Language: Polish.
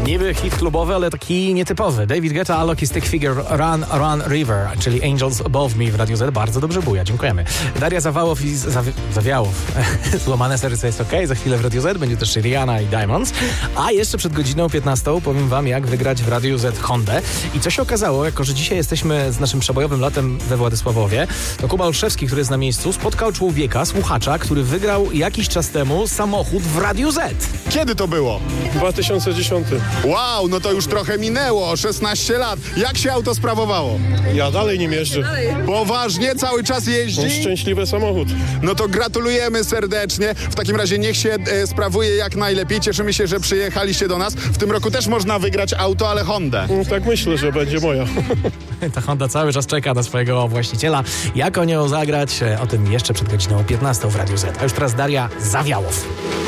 Niby hit klubowy, ale taki nietypowy. David Guetta, Alok i Stick Figure, Run, Run River, czyli Angels Above Me w Radiu Z. Bardzo dobrze buja, dziękujemy. Daria Zawałow i Zawiałow. Złamane serce jest okej. Za chwilę w Radiu Z będzie też Rihanna i Diamonds. A jeszcze przed godziną 15 powiem wam, jak wygrać w Radiu Z Hondę. I co się okazało, jako że dzisiaj jesteśmy z naszym przebojowym latem we Władysławowie, to Kuba Olszewski, który jest na miejscu, spotkał człowieka, słuchacza, który wygrał jakiś czas temu samochód w Radiu Z. Kiedy to było? 2010. Wow, no to już trochę minęło, 16 lat. Jak się auto sprawowało? Ja dalej nim jeżdżę. Poważnie, cały czas Mam jeździ? szczęśliwy samochód. No to gratulujemy serdecznie. W takim razie niech się sprawuje jak najlepiej. Cieszymy się, że przyjechaliście do nas. W tym roku też można wygrać auto, ale Hondę. Tak myślę, że będzie moja. Ta Honda cały czas czeka na swojego właściciela. Jak o nią zagrać? O tym jeszcze przed godziną 15 w Radiu Z. A już teraz Daria Zawiałow.